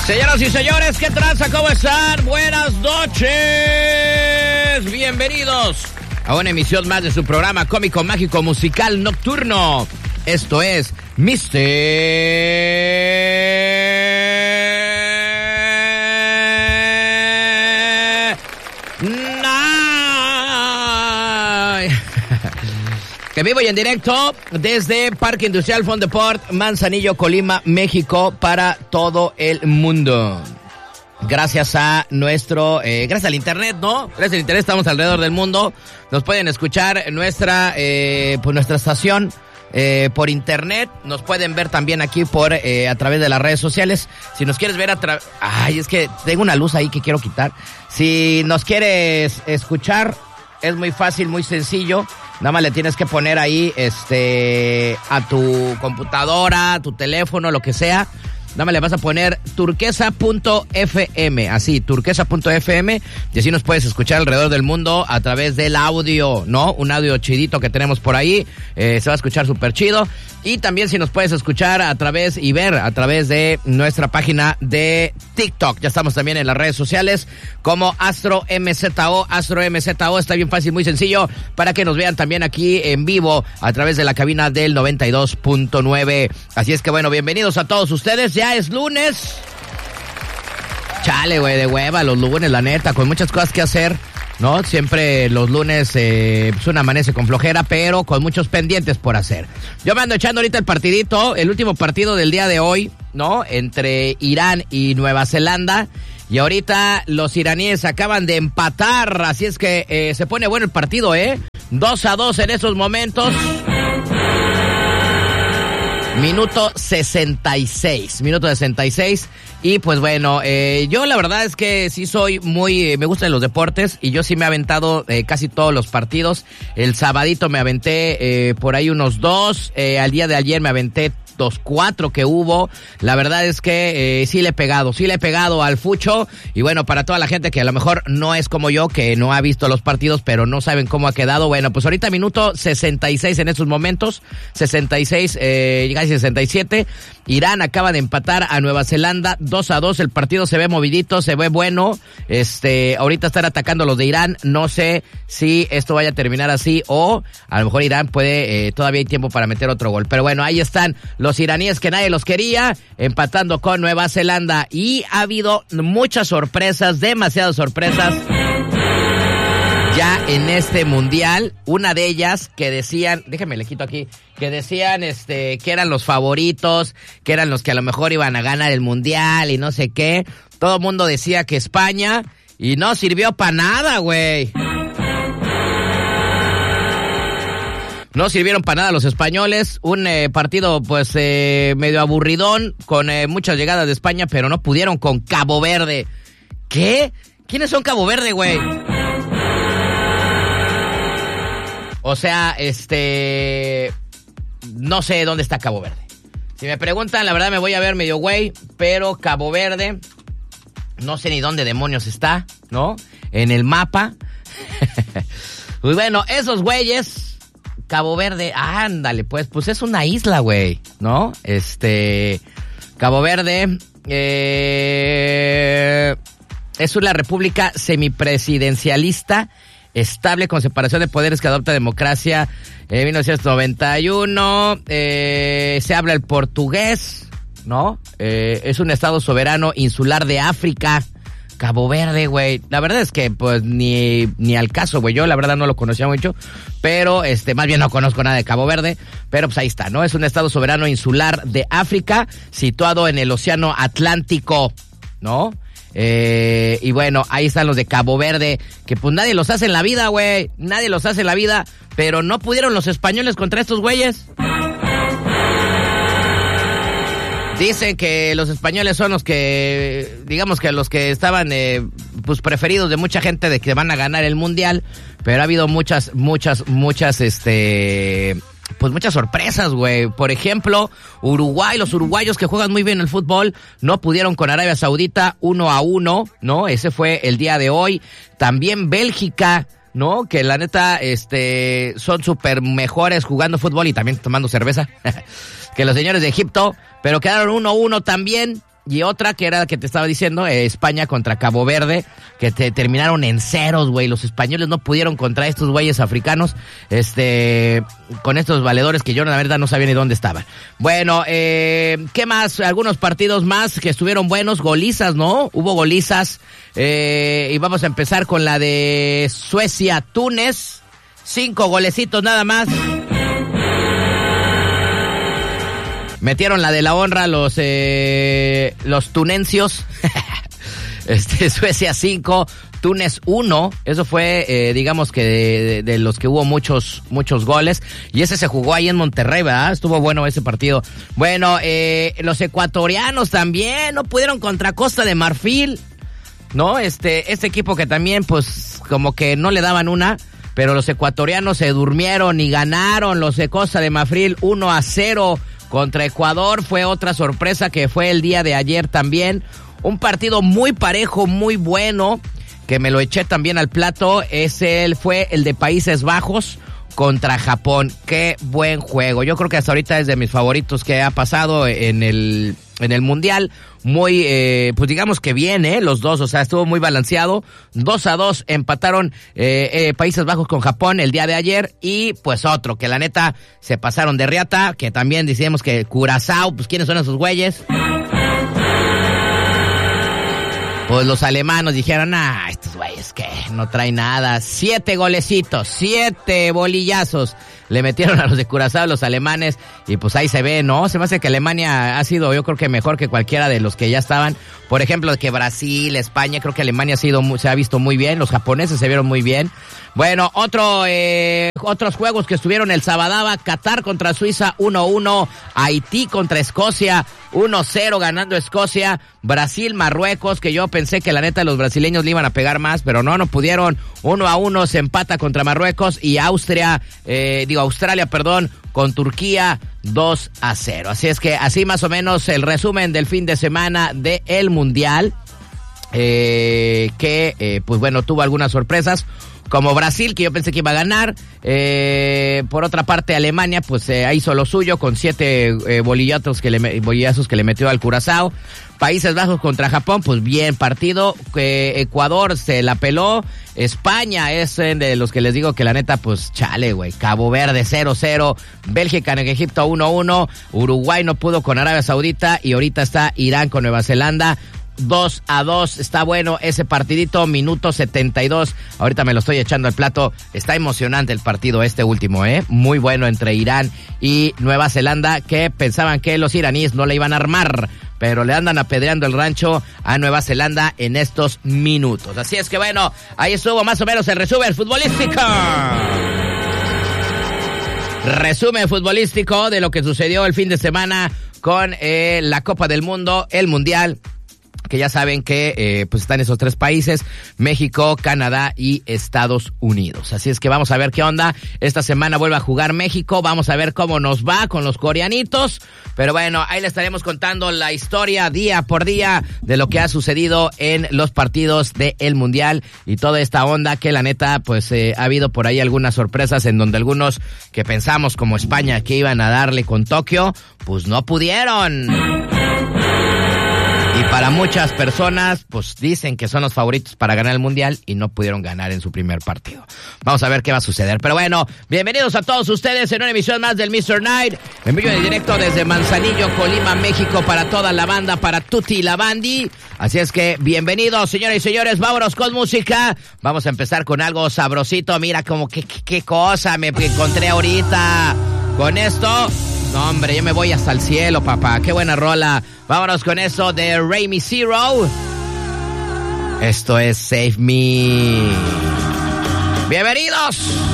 Señoras y señores, ¿qué tranza? ¿Cómo están? Buenas noches. Bienvenidos a una emisión más de su programa cómico, mágico, musical, nocturno. Esto es Mr. Night. Que vivo y en directo desde Parque Industrial Fondeport, Manzanillo, Colima, México, para todo el mundo. Gracias a gracias al internet, ¿no? Gracias al internet estamos alrededor del mundo. Nos pueden escuchar en nuestra estación por internet. Nos pueden ver también aquí a través de las redes sociales. Si nos quieres ver ay, es que tengo una luz ahí que quiero quitar. Si nos quieres escuchar, es muy fácil, muy sencillo. Nada más le tienes que poner ahí a tu computadora, a tu teléfono, lo que sea. Nada más le vas a poner turquesa.fm, así, turquesa.fm, y así nos puedes escuchar alrededor del mundo a través del audio, ¿no? Un audio chidito que tenemos por ahí, se va a escuchar súper chido. Y también si nos puedes escuchar y ver a través de nuestra página de TikTok. Ya estamos también en las redes sociales como AstroMZO. AstroMZO está bien fácil, muy sencillo, para que nos vean también aquí en vivo a través de la cabina del 92.9. Así es que bueno, bienvenidos a todos ustedes. Ya es lunes. Chale, güey, de hueva los lunes, la neta, con muchas cosas que hacer, ¿no? Siempre los lunes uno amanece con flojera, pero con muchos pendientes por hacer. Yo me ando echando ahorita el último partido del día de hoy, ¿no? Entre Irán y Nueva Zelanda. Y ahorita los iraníes acaban de empatar, así es que se pone bueno el partido, 2-2 en esos momentos. Minuto 66. Y pues bueno, yo la verdad es que sí soy me gustan los deportes y yo sí me he aventado casi todos los partidos. El sabadito me aventé por ahí unos 2, al día de ayer me aventé 4 que hubo. La verdad es que sí le he pegado al fucho. Y bueno, para toda la gente que a lo mejor no es como yo, que no ha visto los partidos, pero no saben cómo ha quedado. Bueno, pues ahorita minuto 66 en estos momentos, 66, casi 67. Irán acaba de empatar a Nueva Zelanda 2-2. El partido se ve movidito, se ve bueno. Ahorita están atacando los de Irán. No sé si esto vaya a terminar así o a lo mejor Irán puede, todavía hay tiempo para meter otro gol. Pero bueno, ahí están los iraníes que nadie los quería, empatando con Nueva Zelanda. Y ha habido muchas sorpresas, demasiadas sorpresas ya en este mundial. Una de ellas que decían, déjenme le quito aquí, que decían que eran los favoritos, que eran los que a lo mejor iban a ganar el mundial y no sé qué. Todo el mundo decía que España, y no sirvió para nada, güey. No sirvieron para nada los españoles. Un partido pues medio aburridón, con muchas llegadas de España, pero no pudieron con Cabo Verde. ¿Qué? ¿Quiénes son Cabo Verde, güey? O sea, no sé dónde está Cabo Verde. Si me preguntan, la verdad me voy a ver medio güey, pero Cabo Verde, no sé ni dónde demonios está, ¿no? En el mapa. Pues bueno, esos güeyes... Cabo Verde, ándale, pues es una isla, güey, ¿no? Cabo Verde, es una república semipresidencialista, estable, con separación de poderes, que adopta democracia en 1991, se habla el portugués, ¿no? Es un estado soberano insular de África. Cabo Verde, güey. La verdad es que, pues, ni al caso, güey. Yo, la verdad, no lo conocía mucho, pero, más bien no conozco nada de Cabo Verde, pero, pues, ahí está, ¿no? Es un estado soberano insular de África, situado en el Océano Atlántico, ¿no? Y bueno, ahí están los de Cabo Verde, que, pues, nadie los hace en la vida, güey. Nadie los hace en la vida, pero no pudieron los españoles contra estos güeyes. Dicen que los españoles son los que, digamos que los que estaban, pues preferidos de mucha gente, de que van a ganar el mundial, pero ha habido muchas, pues muchas sorpresas, güey. Por ejemplo, Uruguay, los uruguayos que juegan muy bien el fútbol, no pudieron con Arabia Saudita 1-1, ¿no? Ese fue el día de hoy. También Bélgica, ¿no? Que la neta, son súper mejores jugando fútbol y también tomando cerveza que los señores de Egipto, pero quedaron 1-1 también, y otra que era la que te estaba diciendo, España contra Cabo Verde, que terminaron en ceros, güey. Los españoles no pudieron contra estos güeyes africanos, con estos valedores que yo la verdad no sabía ni dónde estaban. Bueno, ¿qué más? Algunos partidos más que estuvieron buenos, golizas, ¿no? Hubo golizas, y vamos a empezar con la de Suecia-Túnez, 5 golecitos nada más. Metieron la de la honra los tunencios. Suecia 5, Túnez 1. Eso fue, digamos que de los que hubo muchos goles. Y ese se jugó ahí en Monterrey, ¿verdad? Estuvo bueno ese partido. Bueno, los ecuatorianos también no pudieron contra Costa de Marfil, ¿no? Este equipo que también, pues, como que no le daban una. Pero los ecuatorianos se durmieron y ganaron los de Costa de Marfil 1-0 contra Ecuador. Fue otra sorpresa que fue el día de ayer también. Un partido muy parejo, muy bueno, que me lo eché también al plato. Fue el de Países Bajos contra Japón. Qué buen juego. Yo creo que hasta ahorita es de mis favoritos que ha pasado en el Mundial. Muy, pues digamos que bien, los dos, o sea, estuvo muy balanceado. 2-2 empataron Países Bajos con Japón el día de ayer. Y pues otro, que la neta se pasaron de riata, que también decíamos que Curazao, pues ¿quiénes son esos güeyes? Pues los alemanes dijeron, estos güeyes que no traen nada. 7 golecitos, 7 bolillazos le metieron a los de Curazao, los alemanes, y pues ahí se ve, ¿no? Se me hace que Alemania ha sido, yo creo que mejor que cualquiera de los que ya estaban. Por ejemplo, que Brasil, España, creo que Alemania se ha visto muy bien, los japoneses se vieron muy bien. Bueno, otros juegos que estuvieron el Sabadaba, Qatar contra Suiza 1-1, Haití contra Escocia 1-0 ganando Escocia, Brasil, Marruecos, que yo pensé que la neta los brasileños le iban a pegar más, pero no pudieron, 1-1 se empata contra Marruecos, y Australia, con Turquía 2-0. Así es que así más o menos el resumen del fin de semana del Mundial, pues bueno, tuvo algunas sorpresas, como Brasil, que yo pensé que iba a ganar. Por otra parte, Alemania, pues hizo lo suyo con 7 bolillazos que le metió al Curazao. Países Bajos contra Japón, pues bien partido. Ecuador se la peló. España es de los que les digo que la neta, pues chale, güey. Cabo Verde 0-0. Bélgica en Egipto 1-1. Uruguay no pudo con Arabia Saudita. Y ahorita está Irán con Nueva Zelanda 2-2, está bueno ese partidito, minuto 72, ahorita me lo estoy echando al plato, está emocionante el partido último, muy bueno entre Irán y Nueva Zelanda, que pensaban que los iraníes no le iban a armar, pero le andan apedreando el rancho a Nueva Zelanda en estos minutos, así es que bueno, ahí estuvo más o menos el resumen futbolístico. Resumen futbolístico de lo que sucedió el fin de semana con la Copa del Mundo, el Mundial, que ya saben que pues están esos 3 países, México, Canadá y Estados Unidos. Así es que vamos a ver qué onda. Esta semana vuelve a jugar México, vamos a ver cómo nos va con los coreanitos. Pero bueno, ahí le estaremos contando la historia día por día de lo que ha sucedido en los partidos del Mundial y toda esta onda que la neta, pues ha habido por ahí algunas sorpresas en donde algunos que pensamos como España que iban a darle con Tokio, pues no pudieron. Y para muchas personas, pues dicen que son los favoritos para ganar el Mundial y no pudieron ganar en su primer partido. Vamos a ver qué va a suceder. Pero bueno, bienvenidos a todos ustedes en una emisión más del Mr. Night. Me envío en directo desde Manzanillo, Colima, México, para toda la banda, para Tutti la Bandi. Así es que bienvenidos, señoras y señores, vámonos con música. Vamos a empezar con algo sabrosito. Mira como qué cosa me encontré ahorita. Con esto, no hombre, yo me voy hasta el cielo, papá. Qué buena rola. Vámonos con eso de Remy Zero. Esto es Save Me. ¡Bienvenidos!